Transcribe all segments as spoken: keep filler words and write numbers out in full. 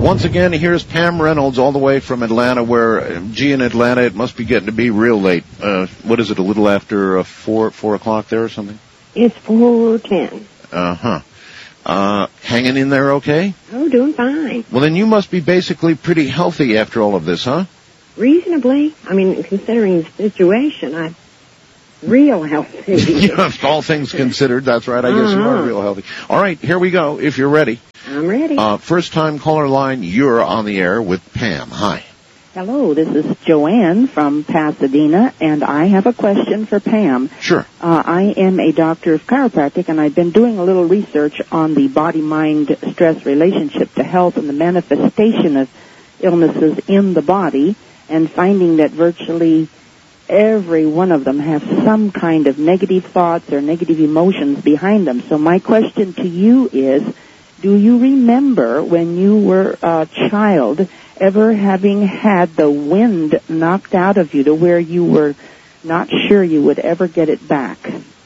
Once again, here's Pam Reynolds all the way from Atlanta, where, uh, gee, in Atlanta, it must be getting to be real late. Uh, what is it, a little after uh, four, four o'clock there or something? It's four ten. Uh-huh. Uh, hanging in there okay? Oh, doing fine. Well, then you must be basically pretty healthy after all of this, huh? Reasonably. I mean, considering the situation, I'm real healthy. Yeah, all things considered, that's right. I guess uh-huh. you are real healthy. All right, here we go, if you're ready. I'm ready. Uh, first-time caller line, you're on the air with Pam. Hi. Hello, this is Joanne from Pasadena, and I have a question for Pam. Sure. Uh, I am a doctor of chiropractic, and I've been doing a little research on the body-mind stress relationship to health and the manifestation of illnesses in the body, and finding that virtually every one of them have some kind of negative thoughts or negative emotions behind them. So my question to you is, do you remember when you were a child ever having had the wind knocked out of you to where you were not sure you would ever get it back?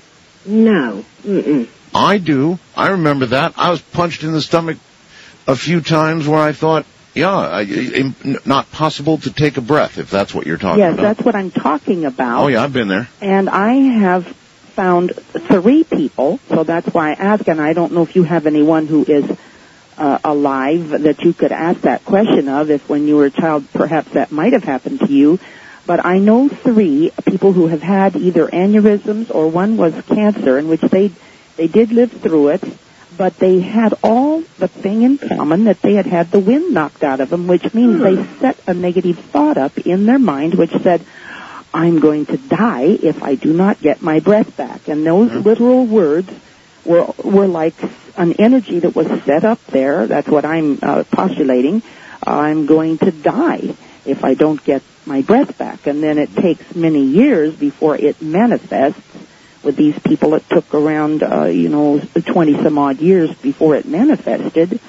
No. Mm-mm. I do. I remember that. I was punched in the stomach a few times where I thought, yeah, I, not possible to take a breath, if that's what you're talking yes, about. Yes, that's what I'm talking about. Oh, yeah, I've been there. And I have found three people, so that's why I ask, and I don't know if you have anyone who is uh, alive that you could ask that question of, if when you were a child perhaps that might have happened to you. But I know three people who have had either aneurysms or one was cancer, in which they they did live through it, but they had all the thing in common that they had had the wind knocked out of them, which means they set a negative thought up in their mind which said, I'm going to die if I do not get my breath back. And those mm-hmm. literal words were were like an energy that was set up there. That's what I'm uh, postulating. I'm going to die if I don't get my breath back. And then it takes many years before it manifests. With these people, it took around, uh, you know, twenty some odd years before it manifested.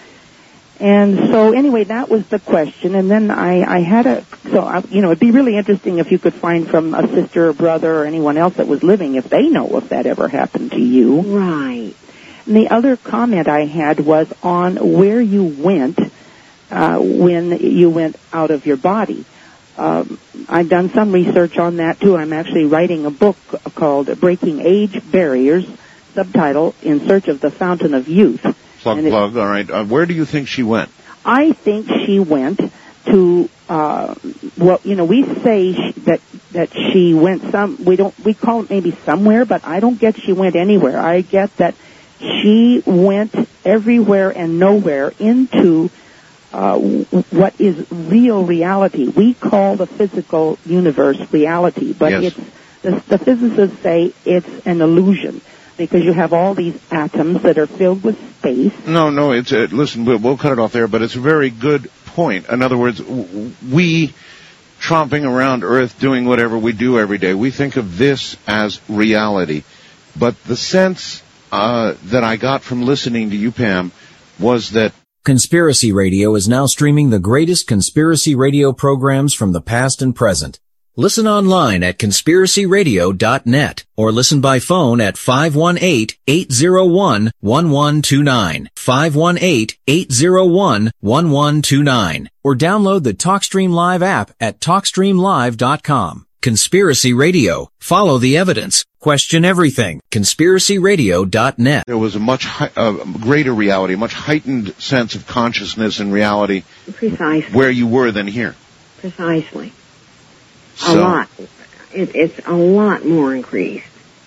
And so, anyway, that was the question. And then I, I had a, so, I, you know, it'd be really interesting if you could find from a sister or brother or anyone else that was living, if they know if that ever happened to you. Right. And the other comment I had was on where you went uh, when you went out of your body. Um, I've done some research on that, too. I'm actually writing a book called Breaking Age Barriers, subtitle, In Search of the Fountain of Youth. Plug, it, plug, all right. Uh, where do you think she went? I think she went to, uh, well, you know, we say sh- that that she went some, we don't, we call it maybe somewhere, but I don't get she went anywhere. I get that she went everywhere and nowhere into uh, what is real reality. We call the physical universe reality, but yes. it's, the, the physicists say it's an illusion, because you have all these atoms that are filled with space. No, no, it's a, listen, we'll, we'll cut it off there, but it's a very good point. In other words, w- we tromping around Earth doing whatever we do every day, we think of this as reality. But the sense uh, that I got from listening to you, Pam, was that Conspiracy Radio is now streaming the greatest conspiracy radio programs from the past and present. Listen online at conspiracy radio dot net or listen by phone at five one eight, eight zero one, one one two nine, five one eight, eight zero one, one one two nine, or download the TalkStream Live app at talk stream live dot com. Conspiracy Radio. Follow the evidence. Question everything. conspiracy radio dot net. There was a much hi- uh, greater reality, a much heightened sense of consciousness and reality Precisely. where you were than here. Precisely. So, a lot. It, it's a lot more increased.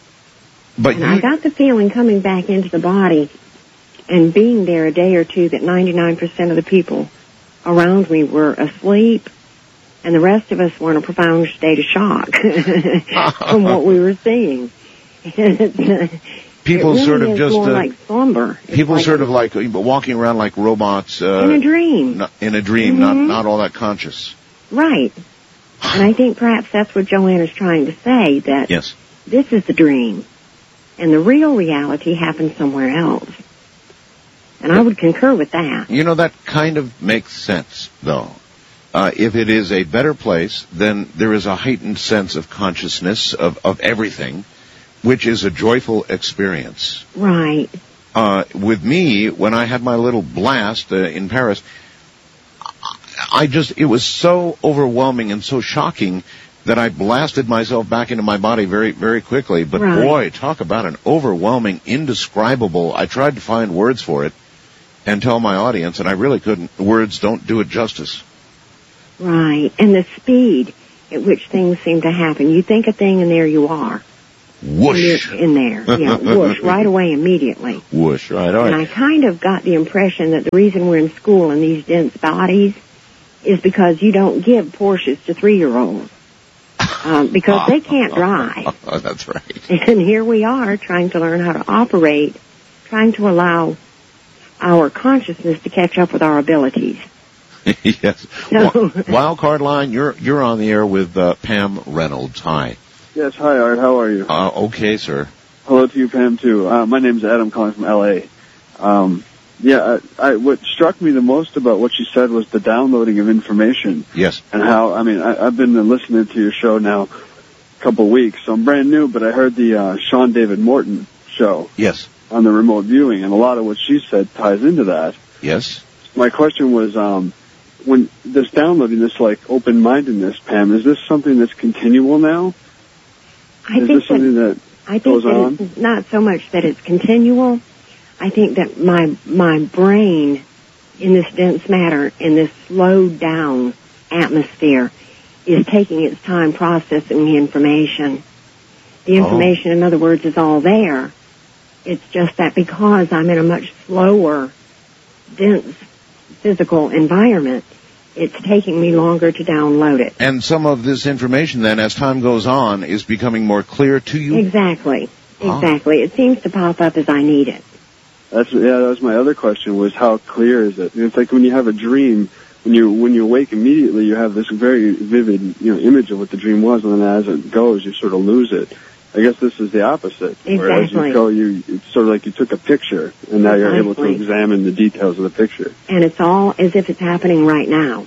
But and you, I got the feeling coming back into the body and being there a day or two that ninety-nine percent of the people around me were asleep, and the rest of us were in a profound state of shock from what we were seeing. people really sort of just more uh, like slumber. It's people like sort a, of like uh, walking around like robots uh, in a dream. Not, in a dream, Mm-hmm. not not all that conscious. Right. And I think perhaps that's what Joanne is trying to say, that yes. this is the dream, and the real reality happens somewhere else. And I would concur with that. You know, that kind of makes sense, though. Uh, if it is a better place, then there is a heightened sense of consciousness of, of everything, which is a joyful experience. Right. Uh, with me, when I had my little blast uh, in Paris, I just, it was so overwhelming and so shocking that I blasted myself back into my body very, very quickly. But right. boy, talk about an overwhelming, indescribable, I tried to find words for it and tell my audience, and I really couldn't. Words don't do it justice. Right. And the speed at which things seem to happen. You think a thing and there you are. Whoosh. In there. Yeah, whoosh. Right away, immediately. Whoosh, right, all right. And I kind of got the impression that the reason we're in school in these dense bodies is because you don't give Porsches to three-year-olds. Um, because they can't drive. Oh, that's right. And here we are trying to learn how to operate, trying to allow our consciousness to catch up with our abilities. Yes. So, Wild Card Line, you're you're on the air with uh, Pam Reynolds. Hi. Yes, hi Art, how are you? Uh, okay, sir. Hello to you, Pam, too. Uh, my name's Adam, calling from L A. Um, yeah, I, I, what struck me the most about what you said was the downloading of information. Yes. And how, I mean, I, I've been listening to your show now a couple of weeks, so I'm brand new, but I heard the uh, Sean David Morton show. Yes. On the remote viewing, and a lot of what she said ties into that. Yes. My question was, um, when this downloading, this like open-mindedness, Pam, is this something that's continual now? I is think this something that, that I think goes that on? it's not so much that it's continual. I think that my my brain in this dense matter, in this slowed down atmosphere, is taking its time processing the information. The information, oh. in other words, is all there. It's just that because I'm in a much slower, dense physical environment, it's taking me longer to download it. And some of this information then, as time goes on, is becoming more clear to you? Exactly. Huh. Exactly. It seems to pop up as I need it. That's, yeah, that was my other question, was how clear is it? It's like when you have a dream, when you when you awake immediately, you have this very vivid, you know, image of what the dream was, and then as it goes, you sort of lose it. I guess this is the opposite. Exactly. Whereas you go, you it's sort of like you took a picture, and now you're able to examine the details of the picture. And it's all as if it's happening right now.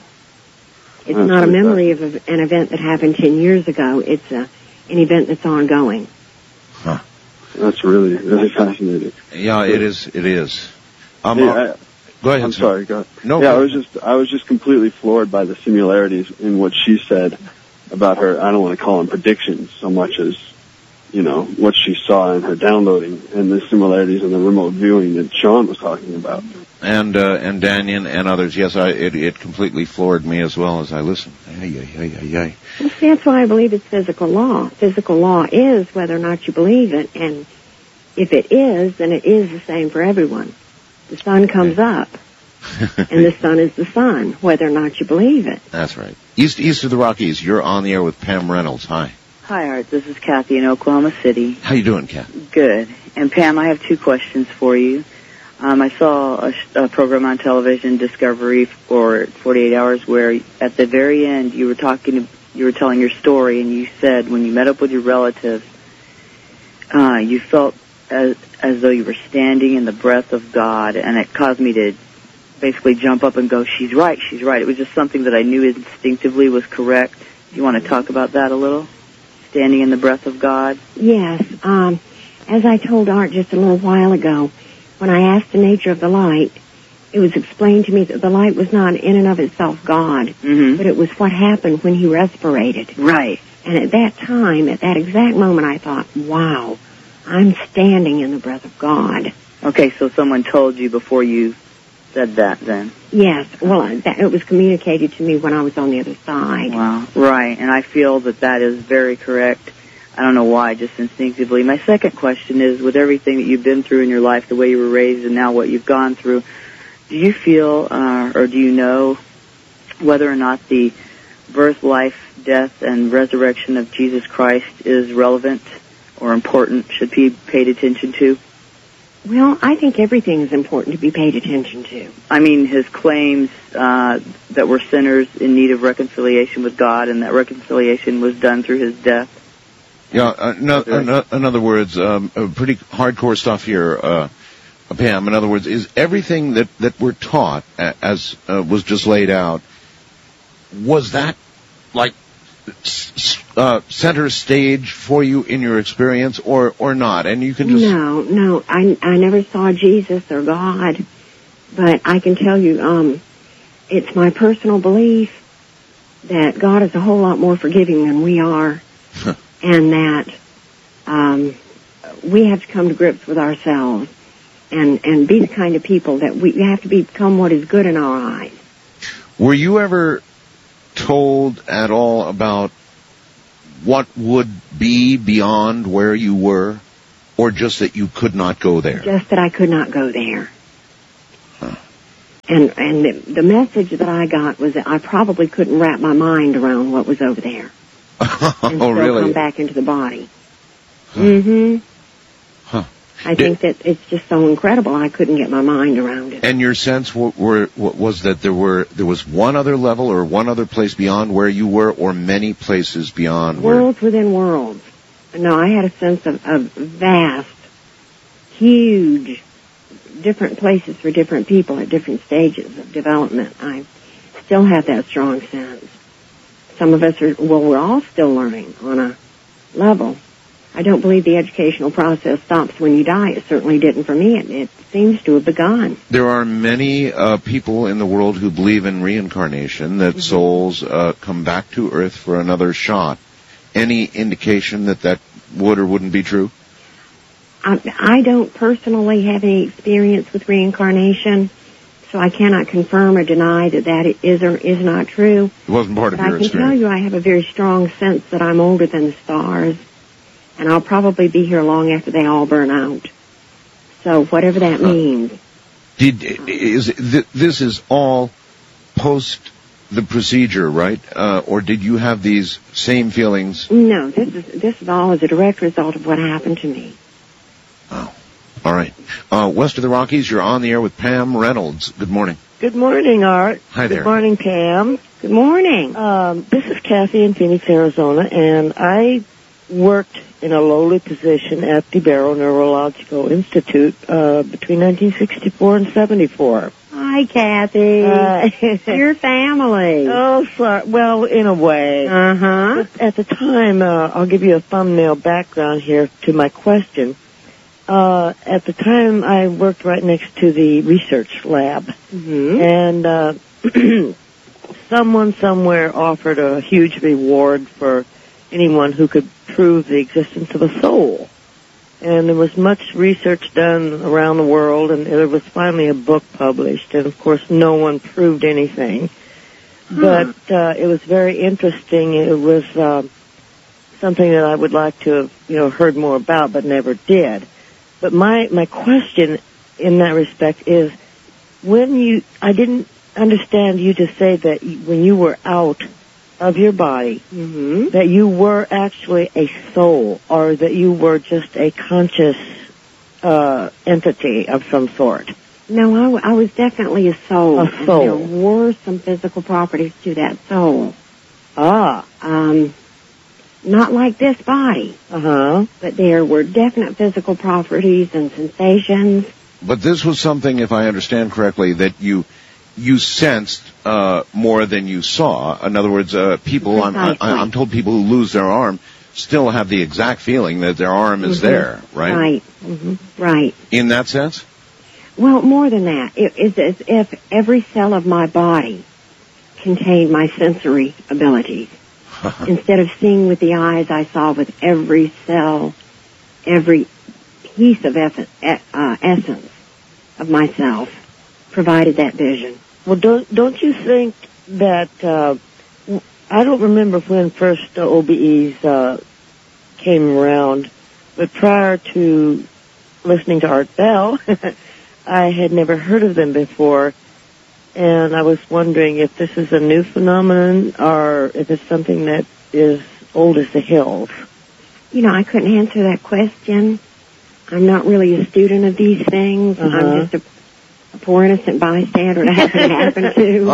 It's That's not a memory fascinating. of a, an event that happened ten years ago. It's a, an event that's ongoing. Huh. That's really, really fascinating. Yeah, it is. It is. Um, yeah, uh, I, go ahead. I'm sir. sorry. Go ahead. No. Yeah, go I was just, I was just completely floored by the similarities in what she said about her. I don't want to call them predictions so much as, you know, what she saw in her downloading, and the similarities in the remote viewing that Sean was talking about. And uh, and Daniel and others. Yes, I, it it completely floored me as well as I listened. Ay, ay, ay, ay, ay. Well, see, that's why I believe it's physical law. Physical law is whether or not you believe it, and if it is, then it is the same for everyone. The sun comes up, and the sun is the sun, whether or not you believe it. That's right. East east of the Rockies, you're on the air with Pam Reynolds. Hi. Hi, Art. This is Kathy in Oklahoma City. How you doing, Kat? Good. And Pam, I have two questions for you. Um, I saw a, a program on television, Discovery, for forty-eight hours, where at the very end you were talking, you were telling your story, and you said when you met up with your relatives, uh, you felt as, as though you were standing in the breath of God, and it caused me to basically jump up and go, "She's right, she's right." It was just something that I knew instinctively was correct. Do you want to talk about that a little? Standing in the breath of God? Yes. Um, as I told Art just a little while ago, when I asked the nature of the light, it was explained to me that the light was not in and of itself God, Mm-hmm. but it was what happened when he respirated. Right. And at that time, at that exact moment, I thought, wow, I'm standing in the breath of God. Okay, so someone told you before you said that then? Yes. Well, that, it was communicated to me when I was on the other side. Wow. Right, and I feel that that is very correct. I don't know why, just instinctively. My second question is, with everything that you've been through in your life, the way you were raised and now what you've gone through, do you feel uh, or do you know whether or not the birth, life, death, and resurrection of Jesus Christ is relevant or important, should be paid attention to? Well, I think everything is important to be paid attention to. I mean, his claims uh, that we're sinners in need of reconciliation with God, and that reconciliation was done through his death. Yeah, uh, no, uh, in other words, um, uh, pretty hardcore stuff here, uh, Pam. In other words, is everything that, that we're taught, uh, as uh, was just laid out, was that like uh, center stage for you in your experience, or or not? And you can just no, no. I I never saw Jesus or God, but I can tell you, um, it's my personal belief that God is a whole lot more forgiving than we are, and that um, we have to come to grips with ourselves and, and be the kind of people that we have to become what is good in our eyes. Were you ever told at all about what would be beyond where you were, or just that you could not go there? Just that I could not go there. Huh. And and the, the message that I got was that I probably couldn't wrap my mind around what was over there. Oh, and still really? come back into the body. Huh. Mm-hmm. Huh. I think that it's just so incredible I couldn't get my mind around it. And your sense w- were, w- was that there were there was one other level or one other place beyond where you were, or many places beyond where? Worlds within worlds. No, I had a sense of, of vast, huge, different places for different people at different stages of development. I still have that strong sense. Some of us are, well, we're all still learning on a level. I don't believe the educational process stops when you die. It certainly didn't for me. It, it seems to have begun. There are many uh, people in the world who believe in reincarnation, that mm-hmm. souls uh, come back to Earth for another shot. Any indication that that would or wouldn't be true? I, I don't personally have any experience with reincarnation, so I cannot confirm or deny that that is or is not true. It wasn't part but of your I can experience. tell you I have a very strong sense that I'm older than the stars, and I'll probably be here long after they all burn out. So whatever that huh. means. Did is th- this is all post the procedure, right? Uh, or did you have these same feelings? No, this is this is all as a direct result of what happened to me. Oh, all right. Uh, west of the Rockies, you're on the air with Pam Reynolds. Good morning. Good morning, Art. Hi there. Good morning, Pam. Good morning. Um, this is Kathy in Phoenix, Arizona, and I worked in a lowly position at the Barrow Neurological Institute uh, between nineteen sixty-four and seventy-four. Hi, Kathy. Uh, Your family. Oh, sorry. Well, in a way. Uh-huh. But at the time, uh, I'll give you a thumbnail background here to my question. Uh, at the time, I worked right next to the research lab. Mm-hmm. And uh, someone somewhere offered a huge reward for anyone who could prove the existence of a soul. And there was much research done around the world, and there was finally a book published, and of course no one proved anything. Huh. But uh, it was very interesting. It was uh, something that I would like to have, you know, heard more about, but never did. But my, my question in that respect is, when you, I didn't understand you to say that when you were out of your body, mm-hmm. that you were actually a soul, or that you were just a conscious uh, entity of some sort. No, I, w- I was definitely a soul. A soul. And there were some physical properties to that soul. Ah. Um, not like this body. Uh-huh. But there were definite physical properties and sensations. But this was something, if I understand correctly, that you you sensed uh, more than you saw. In other words, uh, people, I'm, I, I'm told people who lose their arm still have the exact feeling that their arm is mm-hmm. there, right? Right. Mm-hmm. Right. In that sense? Well, more than that. It is as if every cell of my body contained my sensory abilities. Instead of seeing with the eyes, I saw with every cell, every piece of eff- uh, essence of myself provided that vision. Well, don't don't you think that uh, I don't remember when first uh, O B Es uh, came around, but prior to listening to Art Bell, I had never heard of them before, and I was wondering if this is a new phenomenon or if it's something that is old as the hills. You know, I couldn't answer that question. I'm not really a student of these things. Uh-huh. I'm just a A poor innocent bystander to happen to happen to.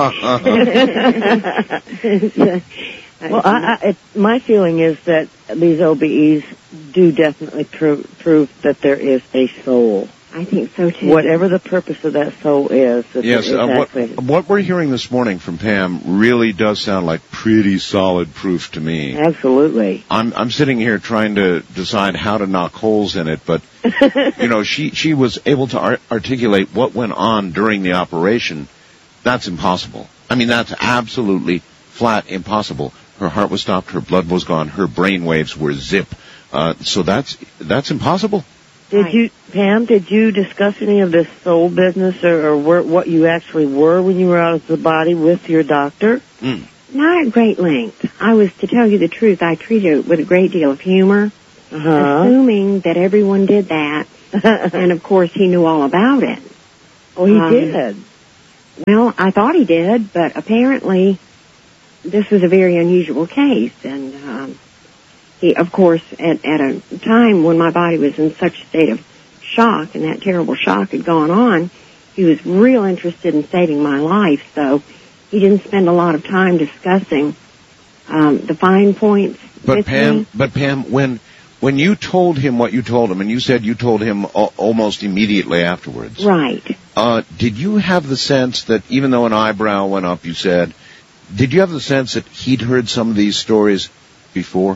Well, I, I, it, my feeling is that these O B Es do definitely pro- prove that there is a soul. I think so too. Whatever the purpose of that soul is. That yes, exactly. uh, what, what we're hearing this morning from Pam really does sound like pretty solid proof to me. Absolutely. I'm I'm sitting here trying to decide how to knock holes in it, but you know, she she was able to art- articulate what went on during the operation. That's impossible. I mean, that's absolutely flat impossible. Her heart was stopped, her blood was gone, her brain waves were zip. Uh, so that's that's impossible. Did Right. you, Pam, did you discuss any of this soul business or, or where, what you actually were when you were out of the body with your doctor? Mm. Not at great length. I was, to tell you the truth, I treated it with a great deal of humor, Uh-huh. assuming that everyone did that, and of course he knew all about it. Oh, he Um, did. Well, I thought he did, but apparently this was a very unusual case, and um, he, of course, at, at a time when my body was in such a state of shock, and that terrible shock had gone on, he was real interested in saving my life, so he didn't spend a lot of time discussing um, the fine points But with Pam, me. but Pam, when when you told him what you told him, and you said you told him al- almost immediately afterwards, Right. uh, did you have the sense that even though an eyebrow went up, you said, did you have the sense that he'd heard some of these stories before?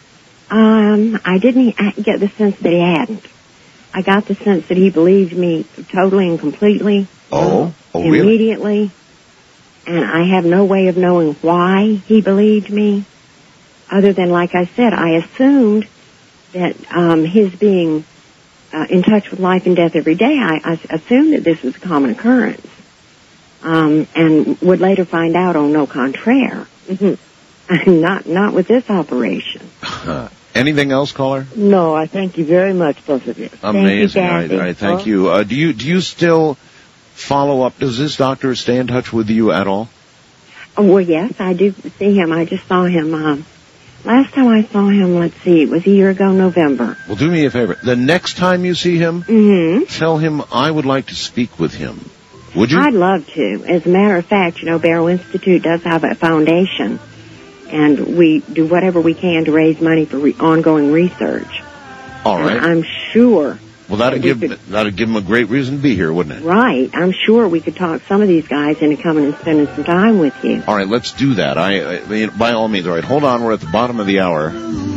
Um, I didn't a- get the sense that he hadn't. I got the sense that he believed me totally and completely. Oh, oh, really? Immediately. And I have no way of knowing why he believed me, other than, like I said, I assumed that um, his being uh, in touch with life and death every day, I, I assumed that this was a common occurrence, um, and would later find out, oh, no contraire. Mm-hmm. not not with this operation. Anything else, caller? No, I thank you very much, both of you. Amazing. Thank you, I, I Kathy. thank Huh? you. Uh, do you do you still follow up? Does this doctor stay in touch with you at all? Oh, well, yes, I do see him. I just saw him. Um, last time I saw him, let's see, it was a year ago, November. Well, do me a favor. The next time you see him, Mm-hmm. tell him I would like to speak with him. Would you? I'd love to. As a matter of fact, you know, Barrow Institute does have a foundation, and we do whatever we can to raise money for re- ongoing research. All right. And I'm sure, Well, that'd we give could- that'd give him a great reason to be here, wouldn't it? right, I'm sure we could talk some of these guys into coming and spending some time with you. All right, let's do that. I, I mean, by all means. All right, hold on. We're at the bottom of the hour.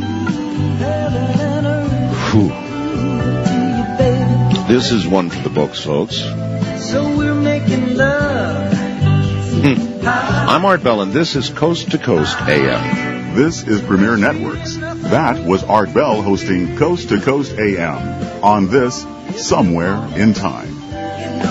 Whew. This is one for the books, folks. So we're making love. Hmm. I'm Art Bell, and this is Coast to Coast A M. This is Premier Networks. That was Art Bell hosting Coast to Coast A M on this Somewhere in Time.